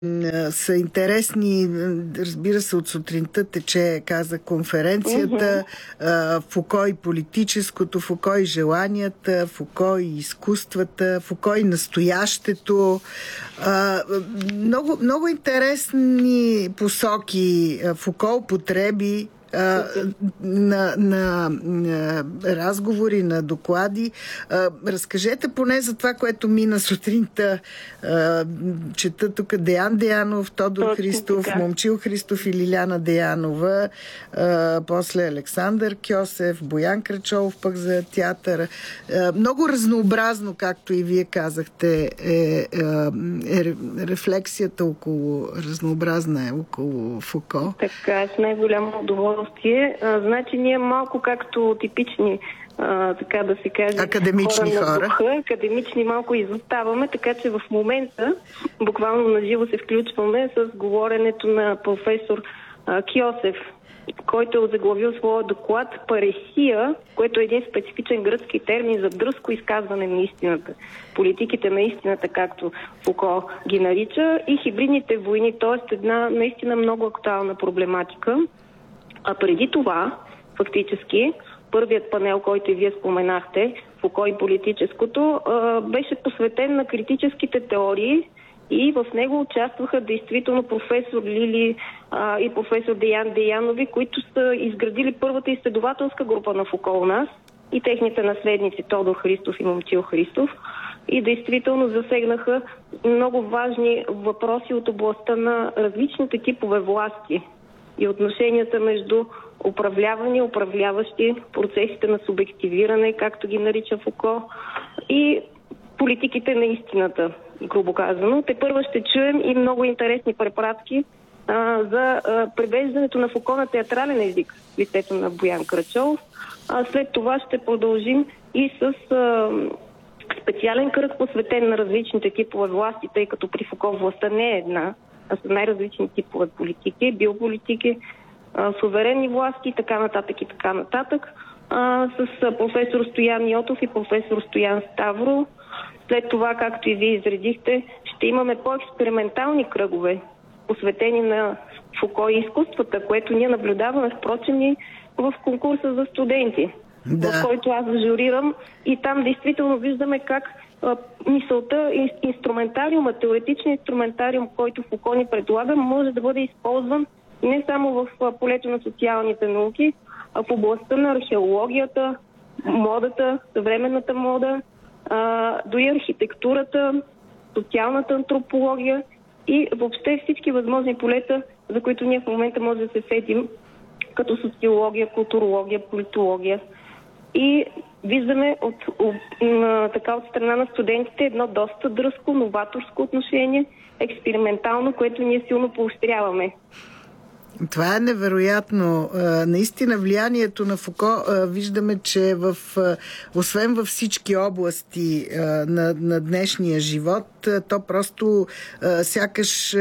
са интересни. Разбира се, от сутринта тече, каза, конференцията. Фуко и политическото, Фуко и желанията, Фуко и изкуствата, Фуко и настоящето. Много, много интересни посоки. Фуко употреби на разговори, на доклади. Разкажете поне за това, което мина сутринта. Чета тук Деян Деянов, Тодор Христов, Момчил Христов и Лиляна Деянова, после Александър Кьосев, Боян Крачолов пък за театъра. Много разнообразно, както и вие казахте, е рефлексията около, разнообразна е около Фуко. Така, с най-голямо удоволствие. Значи ние малко както типични, така да се каже, академични хора. Академични малко изоставаме, така че в момента буквално наживо се включваме с говоренето на професор Кьосев, който е озаглавил своя доклад "Паресия", което е един специфичен гръцки термин за дръзко изказване на истината. Политиките на истината, както Фуко ги нарича, и хибридните войни, т.е. една наистина много актуална проблематика. А преди това, фактически, първият панел, който и вие споменахте, Фуко и политическото, беше посветен на критическите теории и в него участваха действително професор Лили и професор Деян Деянови, които са изградили първата изследователска група на Фуко у нас, и техните наследници Тодор Христов и Момчил Христов, и действително засегнаха много важни въпроси от областта на различните типове власти и отношенията между управлявани и управляващи, процесите на субективиране, както ги нарича Фуко, и политиките на истината, грубо казано. Тепърва ще чуем и много интересни препратки за превеждането на Фуко на театрален език в лицето на Боян Крачолов. След това ще продължим и с специален кръг, посветен на различните типове власти, тъй като при Фуко властта не е една, а са най-различни типове политики, биополитики, суверенни власти и така нататък и така нататък. С професор Стоян Йотов и професор Стоян Ставро. След това, както и вие изредихте, ще имаме по-експериментални кръгове, посветени на Фуко и изкуствата, което ние наблюдаваме, впрочем, и в конкурса за студенти, в който аз журирам, и там действително виждаме как мисълта, инструментариума, теоретичен инструментариум, който Фуко ни предлага, може да бъде използван не само в полето на социалните науки, а в областта на археологията, модата, съвременната мода, дори архитектурата, социалната антропология и въобще всички възможни полета, за които ние в момента може да се сетим, като социология, културология, политология. И виждаме от страна на студентите едно доста дръзко, новаторско отношение, експериментално, което ние силно поощряваме. Това е невероятно. Наистина влиянието на Фуко виждаме, че освен във всички области на днешния живот, то просто сякаш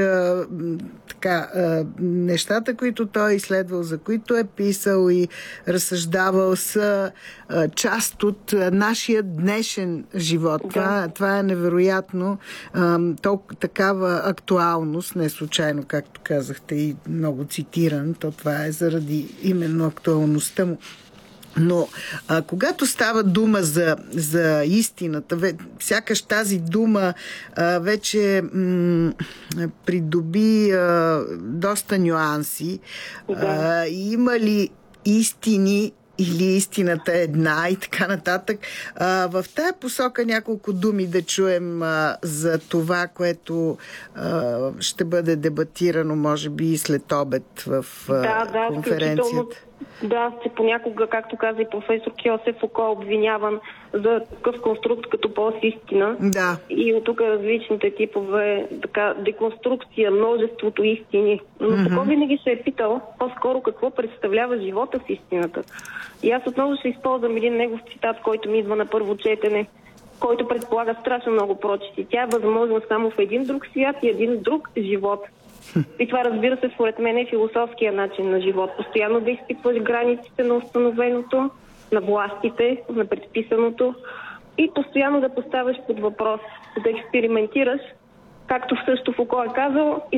нещата, които той е изследвал, за които е писал и разсъждавал, са част от нашия днешен живот. Това е невероятно. Такава актуалност, не случайно, както казахте, и много цитиран, то това е заради именно актуалността му. Но когато става дума за истината, сякаш тази дума вече придоби доста нюанси. Има ли истини или истината е една и така нататък. В тая посока няколко думи да чуем за това, което ще бъде дебатирано, може би и след обед в конференцията. Да, че понякога, както каза и професор Кьосев, Фуко е обвиняван за такъв конструкт като постистина. Да. И от тук различните типове деконструкция, множеството истини. Но Фуко винаги се е питал по-скоро какво представлява живота в истината. И аз отново ще използвам един негов цитат, който ми идва на първо четене, който предполага страшно много прочити. Тя е възможна само в един друг свят и един друг живот. И това, разбира се, според мен е философския начин на живот. Постоянно да изпитваш границите на установеното, на властите, на предписаното и постоянно да поставяш под въпрос, да експериментираш, както също Фуко е казал,